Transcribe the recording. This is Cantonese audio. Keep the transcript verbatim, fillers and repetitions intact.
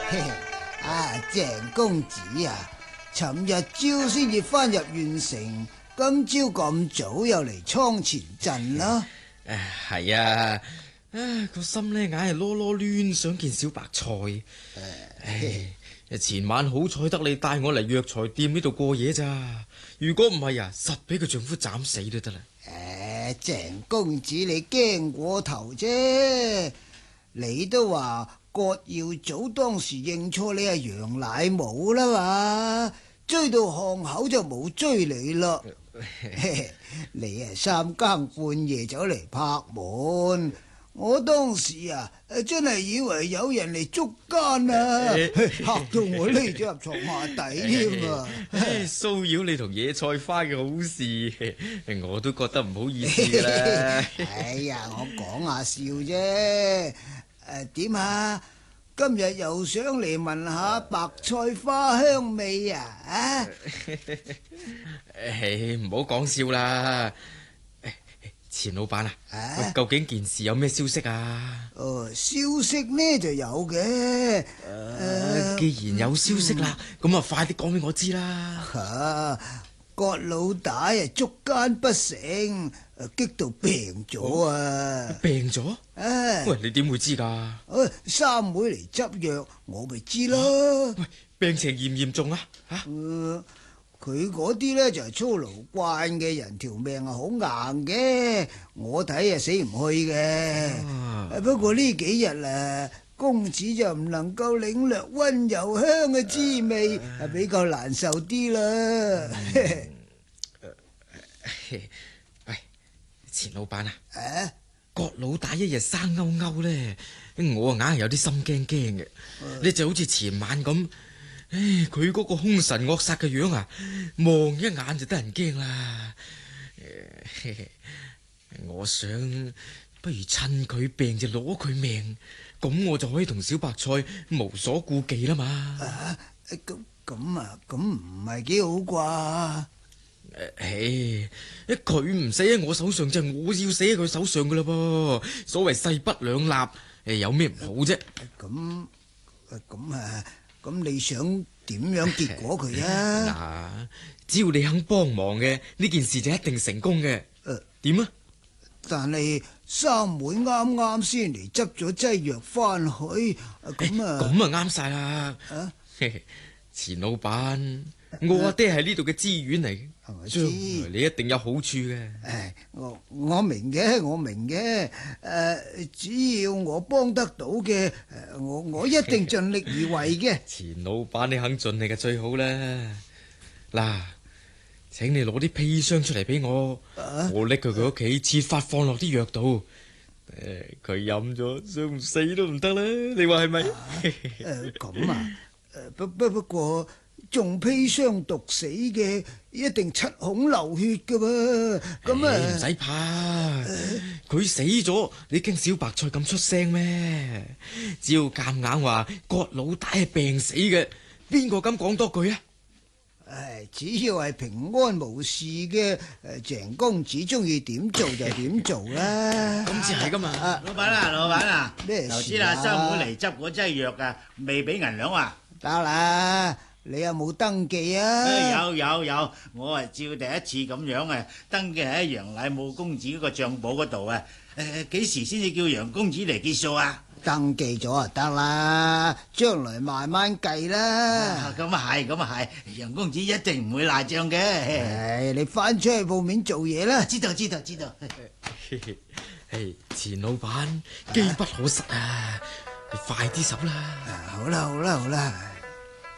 啊，鄭公子啊，尋日朝先至翻入縣城，今朝咁早又嚟倉前鎮啦。 誒，係啊，啊個心呢硬係囉囉攣，想見小白菜。唉，前晚好彩得你帶我嚟藥材店呢度過夜咋，如果唔係啊，實俾個丈夫斬死都得啦。 誒，鄭公子你驚過頭啫，你都話郭耀祖當時認錯你係楊乃武啦嘛，追到巷口就冇追你咯。你係三更半夜走嚟拍門，我當時啊真係以為有人嚟捉奸啊，嚇到我匿咗入床下底添啊！ 騷擾你同野菜花嘅好事，我都覺得唔好意思啦。 哎呀，我講下笑啫。誒，點啊？今日又想嚟聞下白菜花香味啊？啊！ 誒，唔好講笑啦。錢老闆啊，啊究竟件事有咩消息啊？ 哦，消息呢就有嘅。誒、 呃，既然有消息啦，咁、嗯、啊快啲講俾我知啦。 吓，郭老大啊捉奸不成，激到病咗啊！ 病咗？啊、喂，你點會知噶？ 誒，三妹嚟執藥，我咪知咯。 喂，病情嚴唔嚴重啊？吓、 呃？佢嗰啲呢就係粗勞慣嘅人，條命係好硬嘅，我睇啊死唔去嘅。啊、不過呢幾日啊，公子就唔能夠領略溫柔香嘅滋味，係、啊、比較難受啲啦。嗯喂，錢老闆啊， 啊郭老大一日生勾勾呢，我啊硬係有啲心驚驚嘅。你、啊、就好似前晚咁。唉，佢嗰個凶神惡煞嘅樣啊，望一眼就得人驚啦。我想不如趁佢病就攞佢命，咁我就可以同小白菜無所顧忌啦嘛。 啊，咁咁啊，咁唔係幾好啩？ 唉，佢唔死喺我手上就係我要死喺佢手上噶啦噃。所謂勢不兩立，誒，有咩唔好啫？咁咁啊。咁你想點樣結果佢啊？ 嗱，只要你肯幫忙嘅，呢件事就一定成功嘅。誒，點啊？ 但係三妹啱啱先嚟執咗劑藥翻去，咁啊， 咁啊啱晒啦。啊，錢老闆，我阿爹係呢度嘅資源嚟，係咪？將來你一定有好處嘅。 誒，我我明嘅，我明嘅。誒，只要我幫得到嘅，我我一定盡力而為嘅。 錢老闆，你肯盡力嘅最好啦。嗱，請你攞啲砒霜出嚟俾我，啊、我拎去佢屋企，設法放落啲藥度。誒，佢飲咗，想唔死都唔得啦。你話係咪？ 誒，咁啊？誒，不不不過。中砒霜毒死嘅一定七孔流血噶噃，咁啊唔使怕，佢、呃、死咗，你驚小白菜咁出聲咩？只要夾硬話郭老大係病死嘅，邊個敢講多句啊？ 誒，只要係平安無事嘅，誒，鄭公子中意點做就點做啦。 咁先係噶嘛？ 啊、老闆啊，老闆啊， 咩事啊？ 頭先阿三妹嚟執嗰劑藥啊，未俾銀兩啊？ 得啦。你有冇登記啊？ 有有有，我係照第一次咁樣啊，登記喺楊乃武公子嗰個賬簿嗰度啊。誒，幾時先至叫楊公子嚟結數啊？ 登記咗就得啦，將來慢慢計啦。 咁啊係，咁啊係，楊公子一定唔會賴賬嘅。 誒，你翻出去鋪面做嘢啦。 知道知道知道。 誒，錢老闆機不可失啊，你快啲手啦。 好啦好啦好啦。